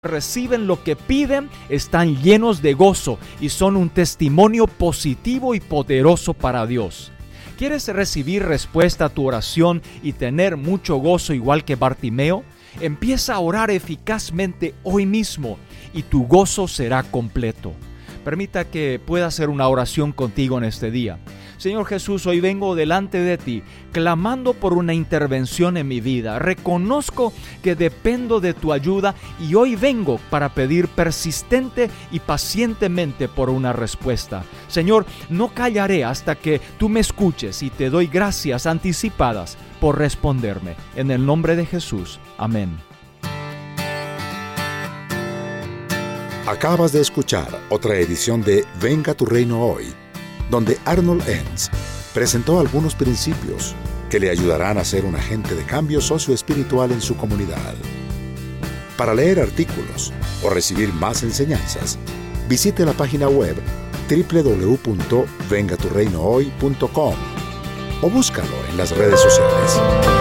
reciben lo que piden están llenos de gozo y son un testimonio positivo y poderoso para Dios. ¿Quieres recibir respuesta a tu oración y tener mucho gozo igual que Bartimeo? Empieza a orar eficazmente hoy mismo y tu gozo será completo. Permita que pueda hacer una oración contigo en este día. Señor Jesús, hoy vengo delante de ti, clamando por una intervención en mi vida. Reconozco que dependo de tu ayuda y hoy vengo para pedir persistente y pacientemente por una respuesta. Señor, no callaré hasta que tú me escuches y te doy gracias anticipadas por responderme. En el nombre de Jesús. Amén. Acabas de escuchar otra edición de Venga tu Reino Hoy, donde Arnold Enns presentó algunos principios que le ayudarán a ser un agente de cambio socioespiritual en su comunidad. Para leer artículos o recibir más enseñanzas, visite la página web www.vengaturreinohoy.com o búscalo en las redes sociales.